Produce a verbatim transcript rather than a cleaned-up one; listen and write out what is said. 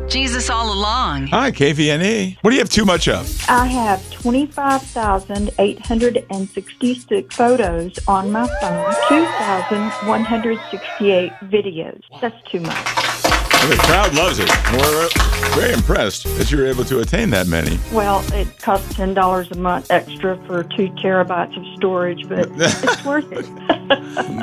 Jesus all along. Hi, K V N E. What do you have too much of? I have twenty-five thousand eight hundred sixty-six photos on my phone, two thousand one hundred sixty-eight videos. That's too much. Well, the crowd loves it. We're very impressed that you were able to attain that many. Well, it costs ten dollars a month extra for two terabytes of storage, but it's worth it.